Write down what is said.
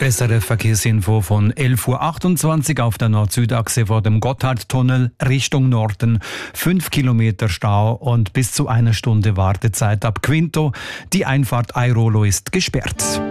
Bessere Verkehrsinfo von 11.28 Uhr auf der Nord-Süd-Achse vor dem Gotthardtunnel Richtung Norden. 5 Kilometer Stau und bis zu 1 Stunde Wartezeit ab Quinto. Die Einfahrt Airolo ist gesperrt.